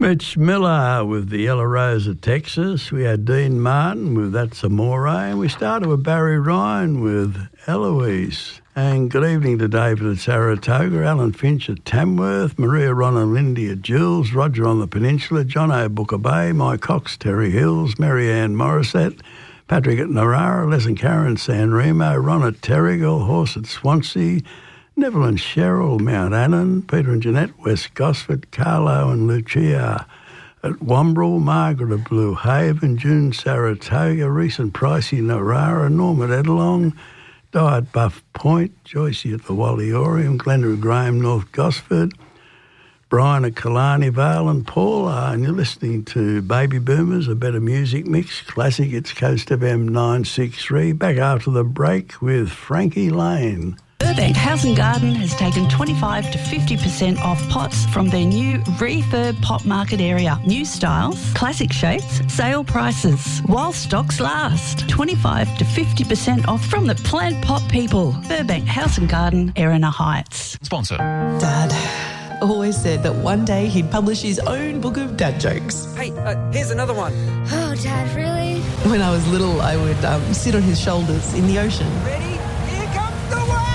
Mitch Miller with the Yellow Rose of Texas. We had Dean Martin with That's Amore. And we started with Barry Ryan with Eloise. And good evening to David at Saratoga, Alan Finch at Tamworth, Maria Ron and Lindy at Jules, Roger on the Peninsula, John O. Booker Bay, Mike Cox, Terry Hills, Marianne Morissette, Patrick at Narara, Les and Karen San Remo, Ron at Terrigal, Horse at Swansea, Neville and Cheryl, Mount Annan, Peter and Jeanette, West Gosford, Carlo and Lucia at Wombrel, Margaret at Blue Haven, June Saratoga, Reese and Pricey Narara, Norm at Edelong, Di at Buff Point, Joycey at the Walliorium, Glenda at Graham, North Gosford, Brian at Killarney Vale and Paula, and you're listening to Baby Boomers, a better music mix, classic, it's Coast FM 963, back after the break with Frankie Lane. Burbank House and Garden has taken 25 to 50% off pots from their new refurb pot market area. New styles, classic shapes, sale prices. While stocks last. 25 to 50% off from the plant pot people. Burbank House and Garden, Erina Heights. Sponsor. Dad always said that one day he'd publish his own book of dad jokes. Hey, here's another one. Oh, Dad, really? When I was little, I would sit on his shoulders in the ocean. Ready? Here comes the wave!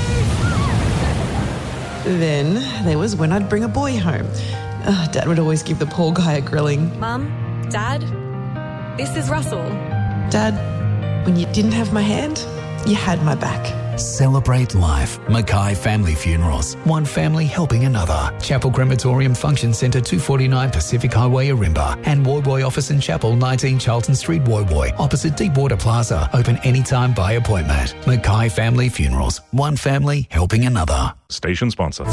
Then there was when I'd bring a boy home. Dad would always give the poor guy a grilling. Mum, Dad, this is Russell. Dad, when you didn't have my hand, you had my back. Celebrate life. Mackay Family Funerals. One family helping another. Chapel Crematorium Function Centre, 249 Pacific Highway, Arimba. And Woyboy Office and Chapel, 19 Charlton Street, Woyboy. Opposite Deepwater Plaza. Open anytime by appointment. Mackay Family Funerals. One family helping another. Station sponsor.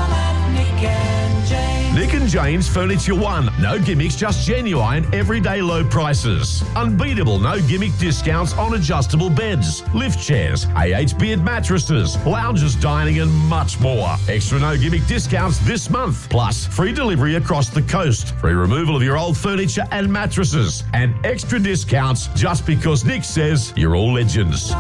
Nick and Jane's Furniture One. No gimmicks, just genuine, everyday low prices. Unbeatable no gimmick discounts on adjustable beds, lift chairs, AH Beard mattresses, lounges, dining and much more. Extra no gimmick discounts this month. Plus, free delivery across the coast. Free removal of your old furniture and mattresses. And extra discounts just because Nick says you're all legends.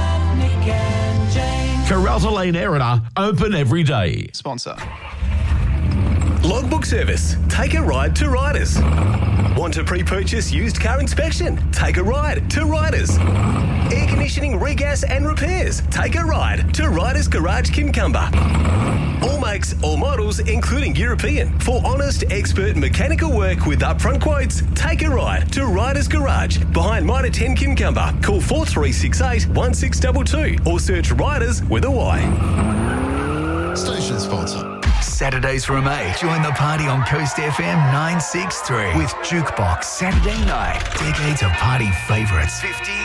Carralta Lane, Erina, open every day. Sponsor. Logbook service. Take a ride to Riders. Want to pre-purchase used car inspection? Take a ride to Riders. Air conditioning, regas and repairs? Take a ride to Riders Garage Kincumber. All makes, all models, including European. For honest, expert mechanical work with upfront quotes, take a ride to Riders Garage behind Mitre 10 Kincumber. Call 4368 1622 or search Riders with a Y. Station sponsor. Saturdays from 8. Join the party on Coast FM 963 with Jukebox Saturday night. Decades of party favourites. 50